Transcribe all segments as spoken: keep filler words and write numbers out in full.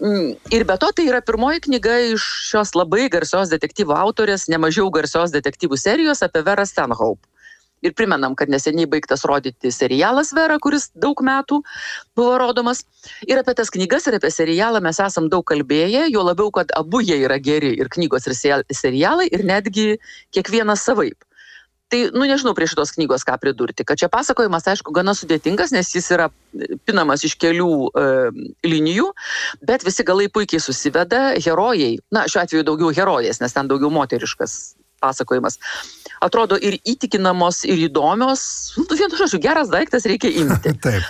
Ir be to tai yra pirmoji knyga iš šios labai garsios detektyvų autorės, nemažiau garsios detektyvų serijos apie Verą Stanhope. Ir primenam, kad neseniai baigtas rodyti serialas Vera, kuris daug metų buvo rodomas. Ir apie tas knygas, ir apie serialą mes esam daug kalbėję, jo labiau, kad abu jie yra geri, ir knygos, ir serialai, ir netgi kiekvienas savaip. Tai, nu, nežinau prie šitos knygos ką pridurti, kad čia pasakojimas, aišku, gana sudėtingas, nes jis yra pinamas iš kelių e, linijų, bet visi galai puikiai susiveda, herojai, na, šiuo atveju daugiau herojės, nes ten daugiau moteriškas pasakojimas, atrodo ir įtikinamos, ir įdomios, nu, vienu žodžiu, geras daiktas reikia imti. Taip.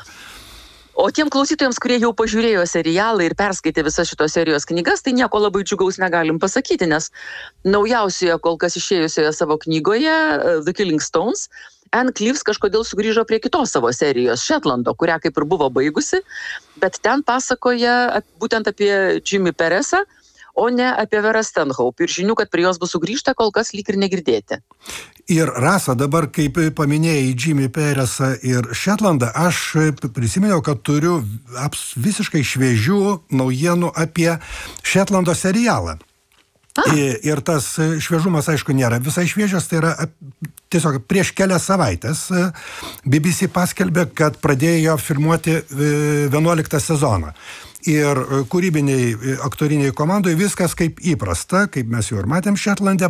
O tiem klausytojams, kurie jau pažiūrėjo serialą ir perskaitė visas šitos serijos knygas, tai nieko labai džiugaus negalim pasakyti, nes naujausioje, kol kas išėjusioje savo knygoje, The Killing Stones, Anne Cleeves kažkodėl sugrįžo prie kitos savo serijos, Shetlando, kurią kaip ir buvo baigusi, bet ten pasakoja būtent apie Jimmy Peresą, o ne apie Verą Stanhope. Ir žinių, kad prie jos bus sugrįžta, kol kas lyg ir negirdėti. Ir Rasa, dabar, kaip paminėjai Jimmy Peresą ir Shetlandą, aš prisiminiau, kad turiu aps, visiškai šviežių naujienų apie Shetlando serialą. Ah. Ir tas šviežumas, aišku, nėra visai šviežias, tai yra tiesiog prieš kelias savaitės B B C paskelbė, kad pradėjo filmuoti vienuoliktą sezoną. Ir kūrybiniai aktoriniai komandai viskas kaip įprasta, kaip mes jau ir matėm Shetlande,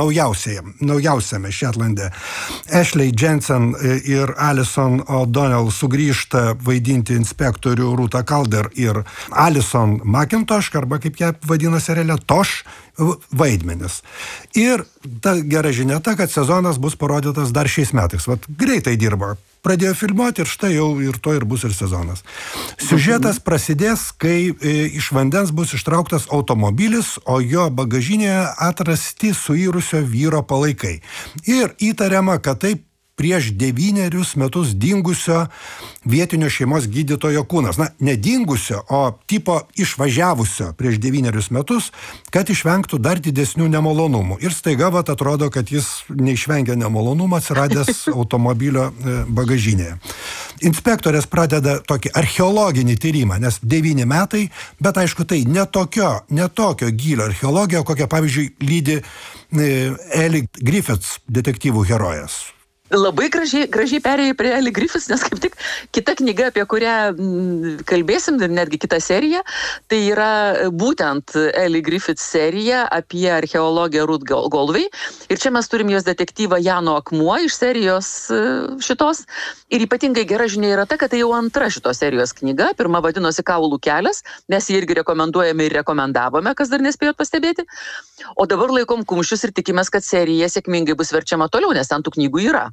naujausiame Shetlande. Ashley Jensen ir Alison O'Donnell sugrįžta vaidinti inspektorių Rūta Calder ir Alison McIntosh, arba kaip ją vadina seriale, Tosh vaidmenis. Ir ta gera žinia ta, kad sezonas bus parodytas dar šiais metais. Vat greitai dirbo. Pradėjo filmuoti ir štai jau ir to ir bus ir sezonas. Siužetas prasidės, kai e, iš vandens bus ištrauktas automobilis, o jo bagažinėje atrasti suirusio vyro palaikai. Ir įtariama, kad taip prieš devynerius metus dingusio vietinio šeimos gydytojo kūnas. Na, ne dingusio, o tipo išvažiavusio prieš devynerius metus, kad išvengtų dar didesnių nemalonumų. Ir staiga, vat, atrodo, kad jis neišvengia nemalonumą atsiradęs automobilio bagažinėje. Inspektorės pradeda tokį archeologinį tyrimą, nes devyni metai, bet aišku, tai ne tokio, ne tokio gylio archeologija, kokia, pavyzdžiui, lydi Ellie Griffiths detektyvų herojas. Labai gražiai, gražiai perėjai prie Ellie Griffiths, nes kaip tik kita knyga, apie kurią kalbėsim, ir netgi kita serija, tai yra būtent Ellie Griffiths serija apie archeologę Ruth Goldway. Ir čia mes turim jos detektyvą Jano akmuo iš serijos šitos. Ir ypatingai gera žinia yra ta, kad tai jau antra šitos serijos knyga. Pirma vadinosi Kaulų kelias, mes jį irgi rekomenduojame ir rekomendavome, kas dar nespėjot pastebėti. O dabar laikom kumščius ir tikimės, kad serija sėkmingai bus verčiama toliau, nes ten tų knygų yra.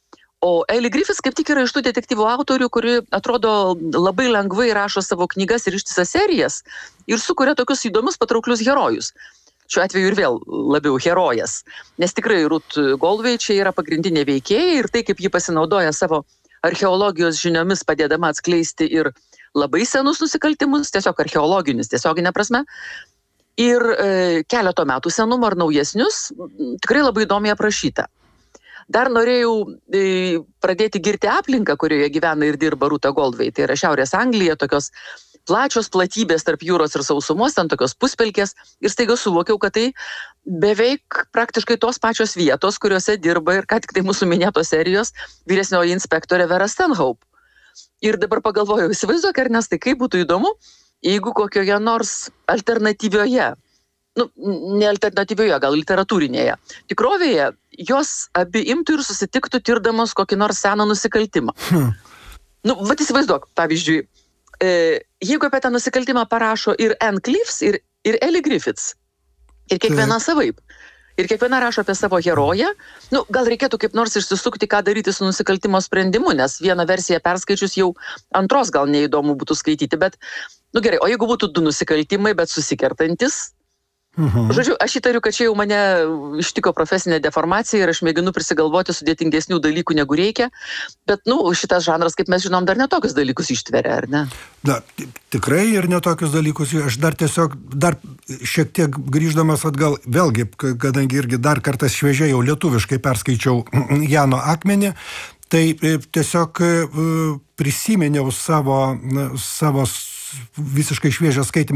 O Ellie Griffiths kaip tik yra iš tų detektyvų autorių, kuri atrodo labai lengvai rašo savo knygas ir ištisas serijas ir sukuria tokius įdomius, patrauklius herojus. Šiuo atveju ir vėl labiau herojas, nes tikrai Ruth Goldway čia yra pagrindinė veikėja ir tai, kaip ji pasinaudoja savo archeologijos žiniomis padėdama atskleisti ir labai senus nusikaltimus, tiesiog archeologinius, tiesioginė prasme, ir e, keleto metų senumo ar naujesnius, tikrai labai įdomiai aprašyta. Dar norėjau e, pradėti girti aplinką, kurioje gyvena ir dirba Rūta Goldway. Tai yra Šiaurės Anglija, tokios plačios platybės tarp jūros ir sausumos, ten tokios puspelkės. Ir staiga suvokiau, kad tai beveik praktiškai tos pačios vietos, kuriuose dirba ir ką tik tai mūsų minėtos serijos vyresnioji inspektorė Vera Stanhope. Ir dabar pagalvojau, įsivaizduok, Ernestai, kaip būtų įdomu, jeigu kokioje nors alternatyvioje, nu, ne alternatyvioje, gal literatūrinėje tikrovėje, jos abi imtų ir susitiktų tirdamos kokį nors seną nusikaltimą. Hmm. Nu, vat įsivaizduok, pavyzdžiui, e, jeigu apie tą nusikaltimą parašo ir Anne Cleeves, ir, ir Ellie Griffiths, ir kiekviena tai savaip, ir kiekviena rašo apie savo heroję, nu, gal reikėtų kaip nors išsisukti, ką daryti su nusikaltimo sprendimu, nes vieną versiją perskaičius jau antros gal neįdomu būtų skaityti, bet, nu gerai, o jeigu būtų du nusikaltimai, bet susikertantis, Mhm. Žodžiu, aš įtariu, kad čia jau mane ištiko profesinė deformacija ir aš mėginu prisigalvoti sudėtingesnių dalykų negu reikia, bet, nu, šitas žanras, kaip mes žinom, dar netokius dalykus ištveria, ar ne? Na, tikrai ir netokius dalykus. Aš dar tiesiog, dar šiek tiek grįždamas atgal, vėlgi, kadangi irgi dar kartas šviežiai jau lietuviškai perskaičiau Jano akmenį, tai tiesiog prisiminiau savo, savo visiškai šviežią skaitymą